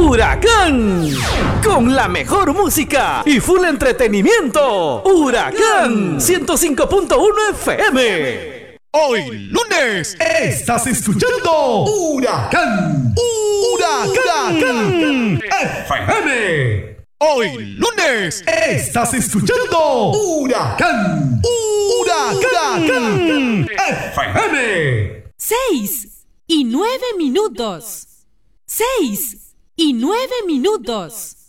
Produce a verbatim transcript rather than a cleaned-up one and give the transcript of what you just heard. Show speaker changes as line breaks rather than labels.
Huracán, con la mejor música y full entretenimiento. Huracán ciento cinco punto uno F M.
Hoy lunes estás escuchando Huracán, Huracán F M. Hoy lunes estás escuchando Huracán, Huracán F M.
Seis y nueve minutos. Seis y nueve minutos.